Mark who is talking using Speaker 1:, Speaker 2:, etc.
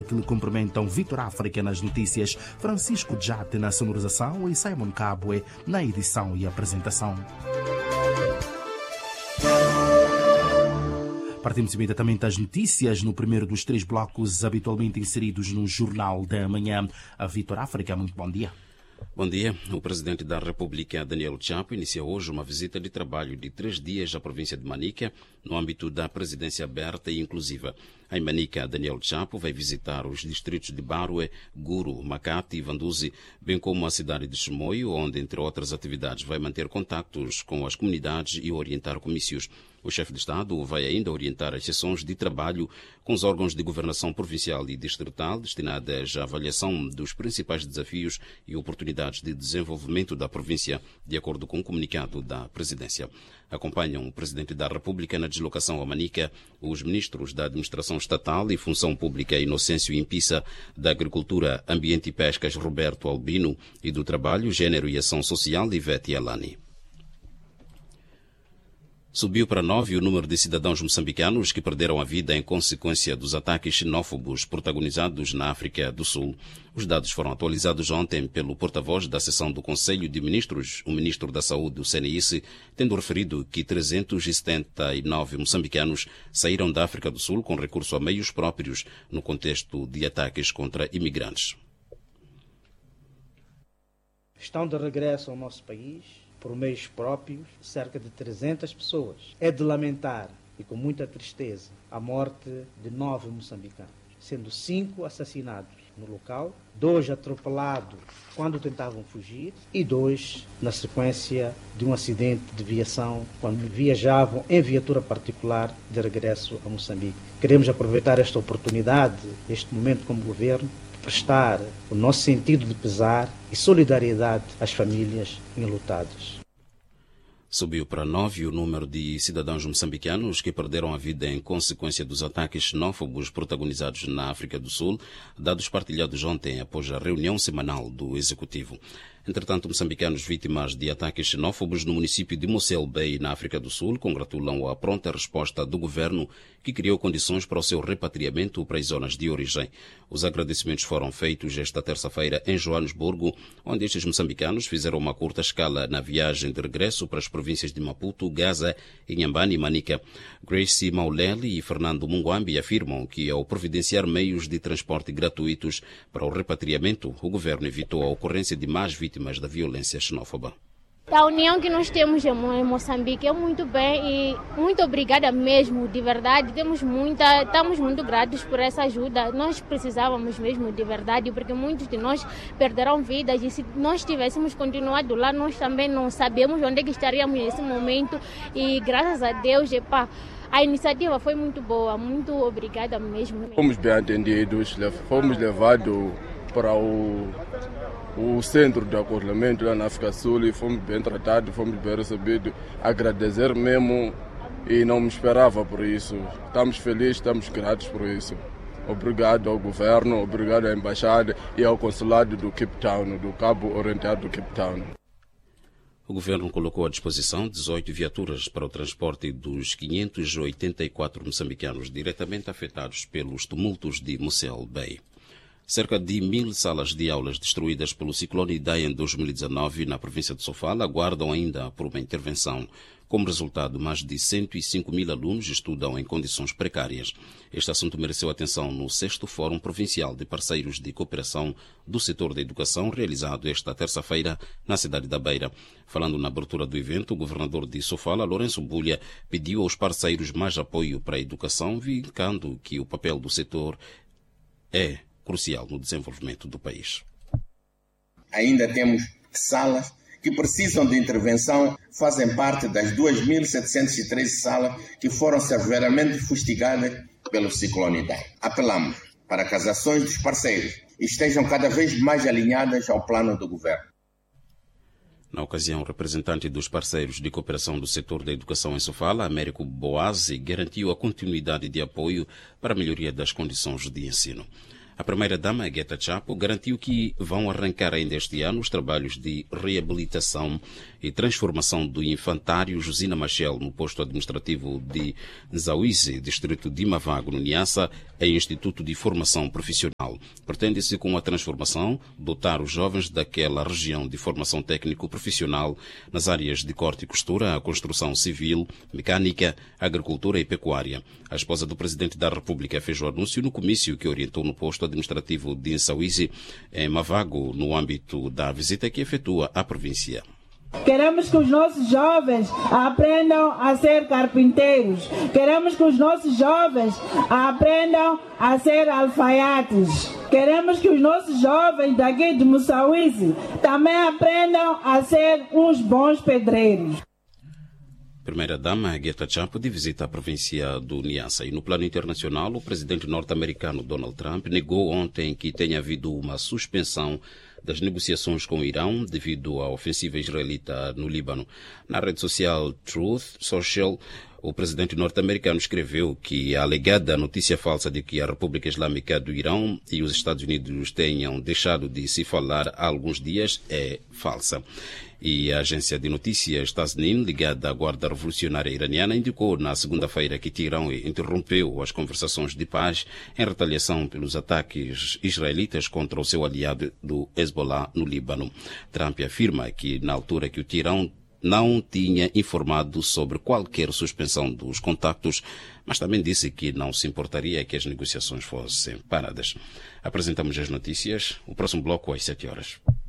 Speaker 1: que lhe cumprimentam Vitor África nas notícias, Francisco Jate na sonorização e Simon Cabwe na edição e apresentação. Partimos imediatamente às notícias no primeiro dos 3 blocos habitualmente inseridos no Jornal da Manhã. A Vitor África, muito bom dia.
Speaker 2: Bom dia. O presidente da República, Daniel Chapo, inicia hoje uma visita de trabalho de 3 dias à província de Manica, no âmbito da presidência aberta e inclusiva. Em Manica, Daniel Chapo vai visitar os distritos de Barue, Guru, Makati e Vanduzi, bem como a cidade de Chimoio, onde, entre outras atividades, vai manter contactos com as comunidades e orientar comícios. O chefe de Estado vai ainda orientar as sessões de trabalho com os órgãos de governação provincial e distrital destinadas à avaliação dos principais desafios e oportunidades de desenvolvimento da província, de acordo com o comunicado da presidência. Acompanham o presidente da República na deslocação a Manica os ministros da Administração Estatal e Função Pública Inocêncio Impissa, da Agricultura, Ambiente e Pescas Roberto Albino e do Trabalho, Gênero e Ação Social Ivete Alani. Subiu para 9 o número de cidadãos moçambicanos que perderam a vida em consequência dos ataques xenófobos protagonizados na África do Sul. Os dados foram atualizados ontem pelo porta-voz da sessão do Conselho de Ministros, o ministro da Saúde, o CNIS, tendo referido que 379 moçambicanos saíram da África do Sul com recurso a meios próprios no contexto de ataques contra imigrantes.
Speaker 3: Estão de regresso ao nosso país por meios próprios, cerca de 300 pessoas. É de lamentar, e com muita tristeza, a morte de 9 moçambicanos, sendo 5 assassinados no local, 2 atropelados quando tentavam fugir e 2 na sequência de um acidente de viação quando viajavam em viatura particular de regresso a Moçambique. Queremos aproveitar esta oportunidade, este momento como governo, prestar o nosso sentido de pesar e solidariedade às famílias enlutadas.
Speaker 2: Subiu para 9 o número de cidadãos moçambicanos que perderam a vida em consequência dos ataques xenófobos protagonizados na África do Sul, dados partilhados ontem após a reunião semanal do Executivo. Entretanto, moçambicanos vítimas de ataques xenófobos no município de Mossel Bay, na África do Sul, congratulam a pronta resposta do governo, que criou condições para o seu repatriamento para as zonas de origem. Os agradecimentos foram feitos esta terça-feira em Joanesburgo, onde estes moçambicanos fizeram uma curta escala na viagem de regresso para as províncias de Maputo, Gaza, Inhambane e Manica. Gracie Mauleli e Fernando Munguambi afirmam que, ao providenciar meios de transporte gratuitos para o repatriamento, o governo evitou a ocorrência de más vítimas da violência xenófoba.
Speaker 4: A união que nós temos em Moçambique é muito bem e muito obrigada mesmo, de verdade. Estamos muito gratos por essa ajuda. Nós precisávamos mesmo de verdade, porque muitos de nós perderam vidas e se nós tivéssemos continuado lá, nós também não sabemos onde é que estaríamos nesse momento e graças a Deus, a iniciativa foi muito boa, muito obrigada mesmo.
Speaker 5: Fomos bem atendidos, fomos levados para o centro de acolhimento lá na África do Sul e fomos bem tratados, fomos bem recebidos. Agradecer mesmo e não me esperava por isso. Estamos felizes, estamos gratos por isso. Obrigado ao governo, obrigado à embaixada e ao consulado do Cape Town, do Cabo Oriental do Cape Town.
Speaker 2: O governo colocou à disposição 18 viaturas para o transporte dos 584 moçambicanos diretamente afetados pelos tumultos de Mossel Bay. Cerca de 1.000 salas de aulas destruídas pelo ciclone Idai em 2019 na província de Sofala aguardam ainda por uma intervenção. Como resultado, mais de 105.000 alunos estudam em condições precárias. Este assunto mereceu atenção no 6º Fórum Provincial de Parceiros de Cooperação do Setor da Educação, realizado esta terça-feira na cidade da Beira. Falando na abertura do evento, o governador de Sofala, Lourenço Bulha, pediu aos parceiros mais apoio para a educação, indicando que o papel do setor é crucial no desenvolvimento do país.
Speaker 6: Ainda temos salas que precisam de intervenção, fazem parte das 2.713 salas que foram severamente fustigadas pelo ciclone Idai. Apelamos para que as ações dos parceiros estejam cada vez mais alinhadas ao plano do governo.
Speaker 2: Na ocasião, o representante dos parceiros de cooperação do setor da educação em Sofala, Américo Boazzi, garantiu a continuidade de apoio para a melhoria das condições de ensino. A primeira-dama, Guetta Chapo, garantiu que vão arrancar ainda este ano os trabalhos de reabilitação e transformação do infantário Josina Machel no posto administrativo de Nzauize, distrito de Mavago, no Niassa, é Instituto de Formação Profissional. Pretende-se, com a transformação, dotar os jovens daquela região de formação técnico-profissional nas áreas de corte e costura, a construção civil, mecânica, agricultura e pecuária. A esposa do Presidente da República fez o anúncio no comício que orientou no posto administrativo de Nzauize, em Mavago, no âmbito da visita que efetua à província.
Speaker 7: Queremos que os nossos jovens aprendam a ser carpinteiros. Queremos que os nossos jovens aprendam a ser alfaiates. Queremos que os nossos jovens daqui de Nzauize também aprendam a ser uns bons pedreiros.
Speaker 2: Primeira-dama Guetta Chapo de visita à província do Niassa. E no plano internacional, o presidente norte-americano Donald Trump negou ontem que tenha havido uma suspensão das negociações com o Irão devido à ofensiva israelita no Líbano. Na rede social Truth Social, o presidente norte-americano escreveu que a alegada notícia falsa de que a República Islâmica do Irão e os Estados Unidos tenham deixado de se falar há alguns dias é falsa. E a agência de notícias Tasnim, ligada à Guarda Revolucionária Iraniana, indicou na segunda-feira que Teherão interrompeu as conversações de paz em retaliação pelos ataques israelitas contra o seu aliado do Hezbollah no Líbano. Trump afirma que, na altura que o Teherão não tinha informado sobre qualquer suspensão dos contactos, mas também disse que não se importaria que as negociações fossem paradas. Apresentamos as notícias. O próximo bloco às 7 horas.